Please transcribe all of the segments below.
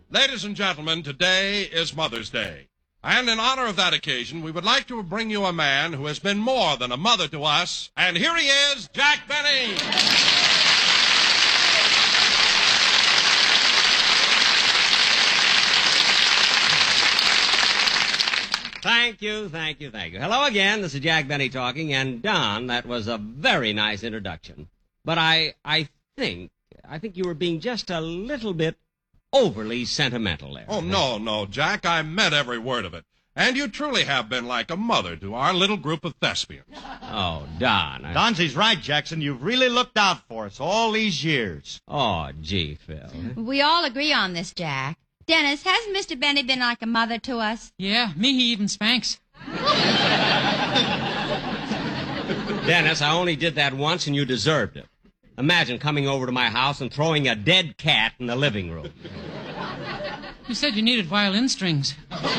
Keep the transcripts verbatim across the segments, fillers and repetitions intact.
Ladies and gentlemen, today is Mother's Day. And in honor of that occasion, we would like to bring you a man who has been more than a mother to us. And here he is, Jack Benny. Thank you, thank you, thank you. Hello again, this is Jack Benny talking, and Don, that was a very nice introduction. But I, I think, I think you were being just a little bit overly sentimental there. Oh, no, no, Jack, I meant every word of it. And you truly have been like a mother to our little group of thespians. Oh, Don. I... Donzy's right, Jackson. You've really looked out for us all these years. Oh, gee, Phil. We all agree on this, Jack. Dennis, hasn't Mister Benny been like a mother to us? Yeah, me he even spanks. Dennis, I only did that once and you deserved it. Imagine coming over to my house and throwing a dead cat in the living room. You said you needed violin strings.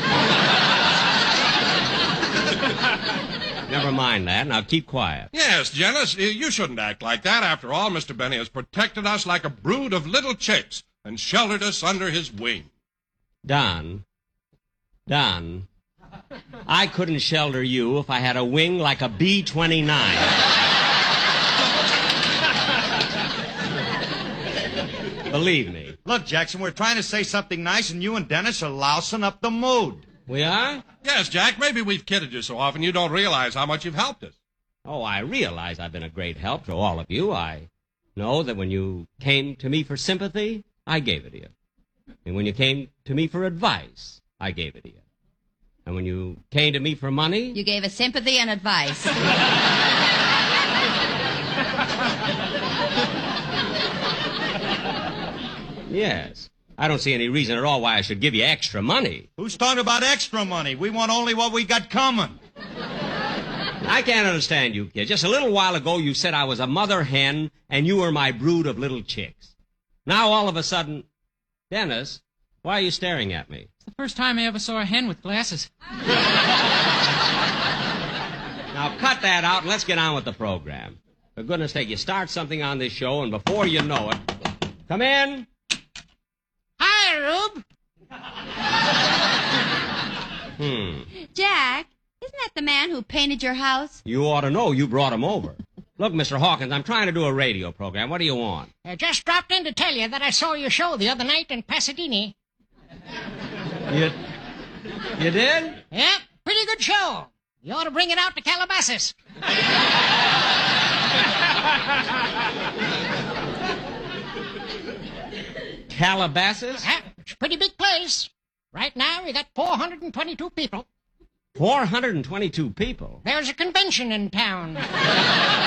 Never mind that. Now keep quiet. Yes, Dennis, you shouldn't act like that. After all, Mister Benny has protected us like a brood of little chicks and sheltered us under his wing. Don, Don, I couldn't shelter you if I had a wing like a B twenty-nine. Believe me. Look, Jackson, we're trying to say something nice, and you and Dennis are lousing up the mood. We are? Yes, Jack, maybe we've kidded you so often you don't realize how much you've helped us. Oh, I realize I've been a great help to all of you. I know that when you came to me for sympathy, I gave it to you. And when you came to me for advice, I gave it to you. And when you came to me for money... You gave us sympathy and advice. Yes. I don't see any reason at all why I should give you extra money. Who's talking about extra money? We want only what we got coming. I can't understand you, kid. Just a little while ago, you said I was a mother hen and you were my brood of little chicks. Now, all of a sudden... Dennis, why are you staring at me? It's the first time I ever saw a hen with glasses. Now, cut that out and let's get on with the program. For goodness sake, you start something on this show and before you know it... Come in. Hi, Rube. Hmm. Jack, isn't that the man who painted your house? You ought to know you brought him over. Look, Mister Hawkins, I'm trying to do a radio program. What do you want? I just dropped in to tell you that I saw your show the other night in Pasadena. You... You did? Yep, pretty good show. You ought to bring it out to Calabasas. Calabasas? Yeah, it's a pretty big place. Right now, we got four hundred twenty-two people. four hundred twenty-two people? There's a convention in town.